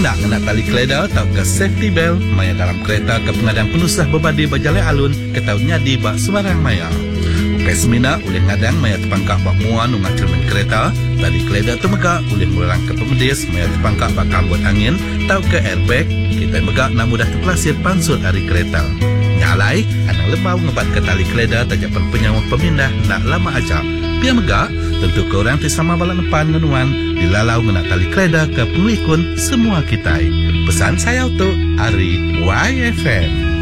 Nak tali keleda atau ke safety belt maya dalam kereta ke pengadang penusah berbadi berjalan alun ke tahu nyadi bak sembarang maya. Ukai semina oleh ngadang maya terpangkak bak muan ungat cermin kereta, tali keleda tu megak oleh melarang ke pemedis maya terpangkak bak kambut angin tahu ke airbag, kita megak nak mudah terpelasir pansut hari kereta. Nyalai, anang lembau ngebat ke tali keleda tajapan penyawa pemindah nak lama ajak. Pia megak, tentu korang tisama balak depan ngenuan dilalau ngena tali keleda ke pengikun semua kita. Pesan saya untuk Ari YFM.